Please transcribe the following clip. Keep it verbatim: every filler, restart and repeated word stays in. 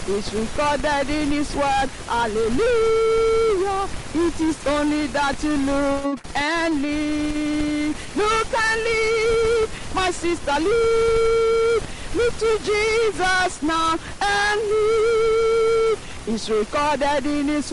It's recorded in His word. Hallelujah. It is only that you look and live. Look and live, my sister, live. Look to Jesus now and live. It's recorded in His